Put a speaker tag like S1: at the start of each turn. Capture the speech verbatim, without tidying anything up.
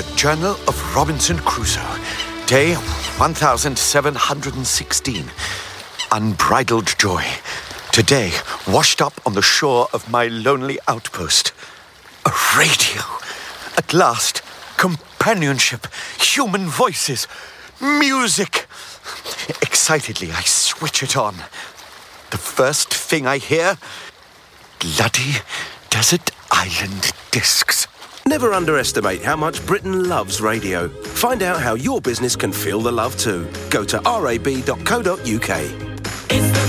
S1: The Journal of Robinson Crusoe. Day one thousand seven hundred sixteen. Unbridled joy. Today, washed up on the shore of my lonely outpost. A radio. At last, companionship, human voices, music. Excitedly, I switch it on. The first thing I hear, bloody desert island discs.
S2: Never underestimate how much Britain loves radio. Find out how your business can feel the love too. Go to r a b dot co dot u k.